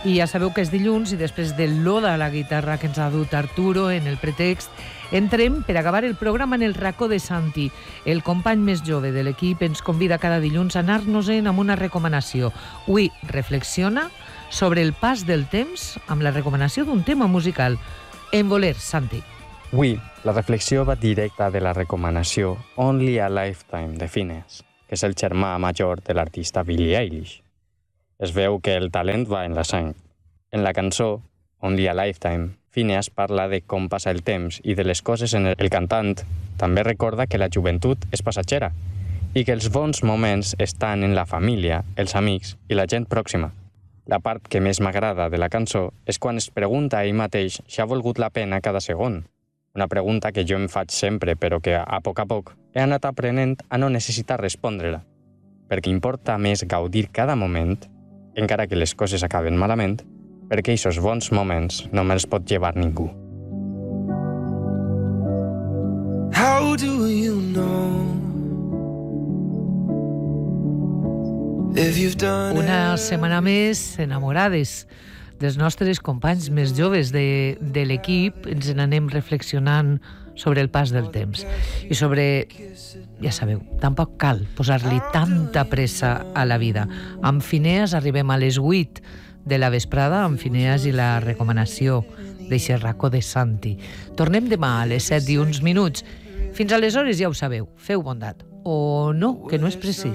I ja sabeu que és dilluns i després de l'oda a la guitarra que ens ha dut Arturo en el pretext, entrem per acabar el programa en el racó de Santi. El company més jove de l'equip ens convida cada dilluns a anar-nos-en amb una recomanació. Avui reflexiona sobre el pas del temps amb la recomanació d'un tema musical. En voler, Santi. Avui, la reflexió va directa de la recomanació Only a Lifetime de Phineas, que és el germà major de l'artista Billie Eilish. Es veu que el talent va en la sang. En la cançó Only a Lifetime, Phineas parla de com passa el temps i de les coses en el cantant. També recorda que la joventut és passatgera i que els bons moments estan en la família, els amics i la gent pròxima. La part que més m'agrada de la cançó és quan es pregunta a ell mateix si ha volgut la pena cada segon. Una pregunta que jo em faig sempre, però que a poc he anat aprenent a no necessitar respondre-la, perquè importa més gaudir cada moment, encara que les coses acaben malament, perquè aquests bons moments no me'ls pot llevar ningú. How do you know if you've done Una setmana més enamorades dels nostres companys més joves de l'equip. Ens n'anem reflexionant sobre el pas del temps i sobre, ja sabeu, tampoc cal posar-li tanta pressa a la vida. Amb Phineas arribem a les 8 de la vesprada, amb Phineas i la recomanació d'eixe racó de Santi. Tornem demà a les 7 i uns minuts. Fins aleshores ja ho sabeu, feu bondat. O no, que no és precís.